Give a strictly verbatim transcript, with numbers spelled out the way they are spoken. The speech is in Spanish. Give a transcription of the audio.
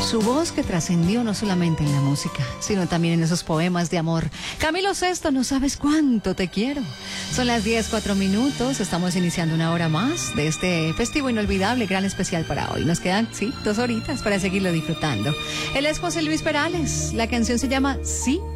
Su voz que trascendió no solamente en la música, sino también en esos poemas de amor. Camilo Sesto, no sabes cuánto te quiero. Son las diez, cuatro minutos, estamos iniciando una hora más de este festivo inolvidable, gran especial para hoy. Nos quedan, sí, dos horitas para seguirlo disfrutando. Él es José Luis Perales, la canción se llama Sí